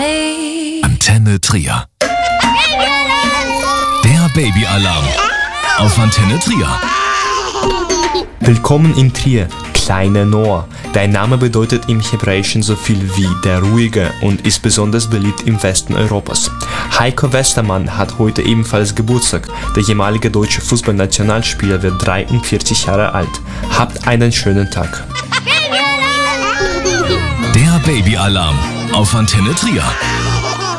me. Antenne Trier. Der Babyalarm auf Antenne Trier. Willkommen in Trier, kleiner Noah. Dein Name bedeutet im Hebräischen so viel wie der Ruhige und ist besonders beliebt im Westen Europas. Heiko Westermann hat heute ebenfalls Geburtstag. Der ehemalige deutsche Fußballnationalspieler wird 43 Jahre alt. Habt einen schönen Tag. Der Babyalarm auf Antenne Trier.